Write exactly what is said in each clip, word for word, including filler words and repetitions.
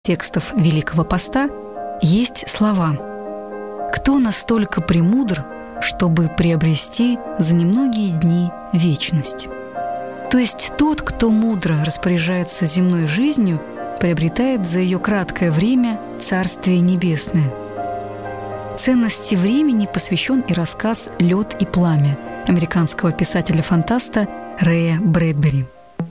текстов Великого Поста есть слова: «Кто настолько премудр, чтобы приобрести за немногие дни вечность?» То есть тот, кто мудро распоряжается земной жизнью, приобретает за ее краткое время Царствие Небесное. Ценности времени посвящен и рассказ «Лед и пламя» американского писателя-фантаста Рэя Брэдбери.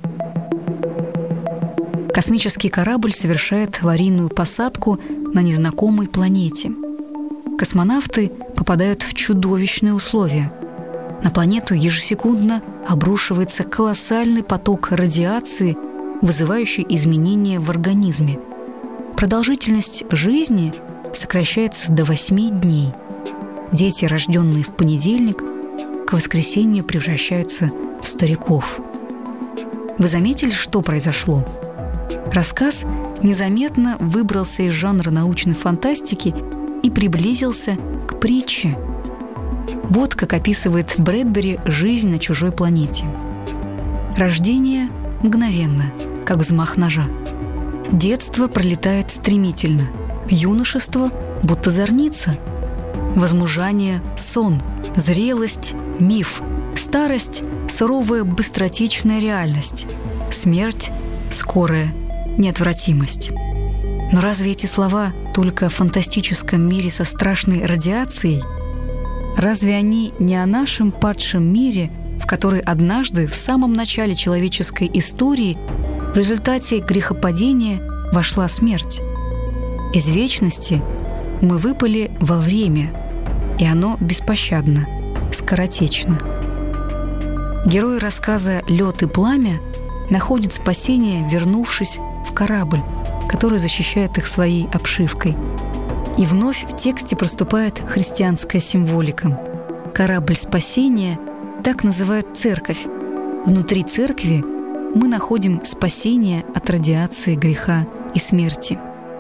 Космический корабль совершает аварийную посадку на незнакомой планете. Космонавты попадают в чудовищные условия. На планету ежесекундно обрушивается колоссальный поток радиации, вызывающий изменения в организме. Продолжительность жизни сокращается до восьми дней. Дети, рожденные в понедельник, к воскресенью превращаются в стариков. Вы заметили, что произошло? Рассказ незаметно выбрался из жанра научной фантастики и приблизился к притче. Вот как описывает Брэдбери жизнь на чужой планете. Рождение мгновенно, как взмах ножа. Детство пролетает стремительно. Юношество будто зорница. Возмужание — сон. Зрелость — миф. Старость — суровая быстротечная реальность. Смерть — скорая неотвратимость. Но разве эти слова только о фантастическом мире со страшной радиацией? Разве они не о нашем падшем мире, в который однажды в самом начале человеческой истории в результате грехопадения вошла смерть? Из вечности мы выпали во время, и оно беспощадно, скоротечно. Герои рассказа «Лед и пламя» находят спасение, вернувшись в корабль, который защищает их своей обшивкой. И вновь в тексте проступает христианская символика. Корабль спасения — так называют церковь. Внутри церкви мы находим спасение от радиации греха и смерти.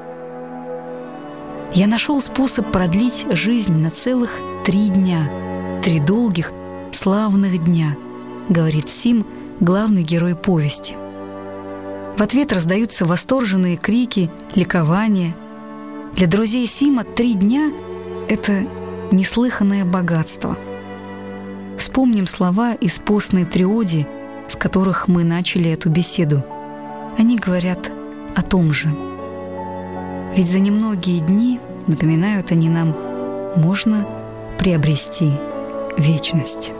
Я нашел способ продлить жизнь на целых три дня. Три долгих, славных дня, говорит Сим, главный герой повести. В ответ раздаются восторженные крики, ликование. Для друзей Сима три дня — это неслыханное богатство. Вспомним слова из постной триоди, с которых мы начали эту беседу. Они говорят о том же. Ведь за немногие дни, напоминают они нам, можно приобрести вечность.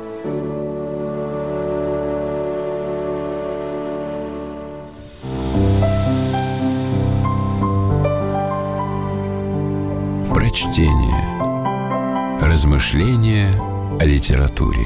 Прочтение. Размышления о литературе.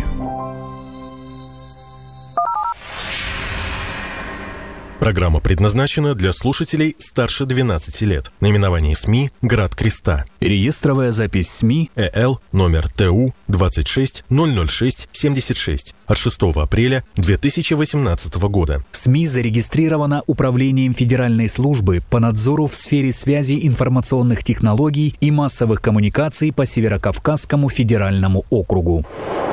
Программа предназначена для слушателей старше двенадцати лет. Наименование СМИ «Град Креста». Реестровая запись СМИ ЭЛ номер ТУ двадцать шесть ноль ноль шесть семьдесят шесть от шестого апреля две тысячи восемнадцатого года. СМИ зарегистрирована Управлением Федеральной службы по надзору в сфере связи, информационных технологий и массовых коммуникаций по Северокавказскому федеральному округу.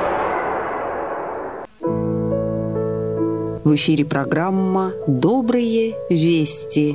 В эфире программа «Добрые вести».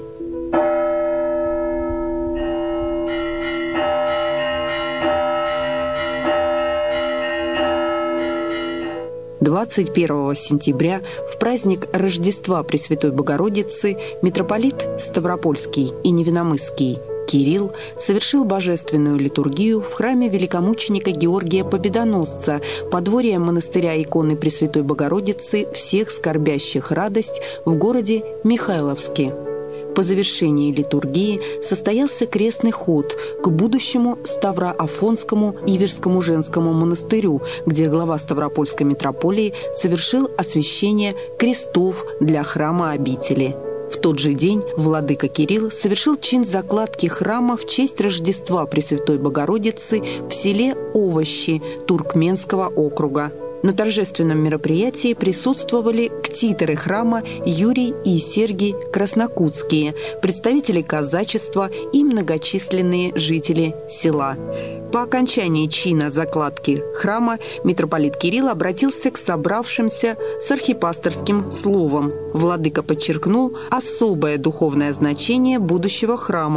двадцать первого сентября, в праздник Рождества Пресвятой Богородицы, митрополит Ставропольский и Невиномысский Кирилл совершил божественную литургию в храме великомученика Георгия Победоносца, подворье монастыря иконы Пресвятой Богородицы всех скорбящих радость в городе Михайловске. По завершении литургии состоялся крестный ход к будущему Ставро-Афонскому Иверскому женскому монастырю, где глава Ставропольской митрополии совершил освящение крестов для храма обители. В тот же день владыка Кирилл совершил чин закладки храма в честь Рождества Пресвятой Богородицы в селе Овощи Туркменского округа. На торжественном мероприятии присутствовали ктиторы храма Юрий и Сергий Краснокутские, представители казачества и многочисленные жители села. По окончании чина закладки храма митрополит Кирилл обратился к собравшимся с архипасторским словом. Владыка подчеркнул особое духовное значение будущего храма,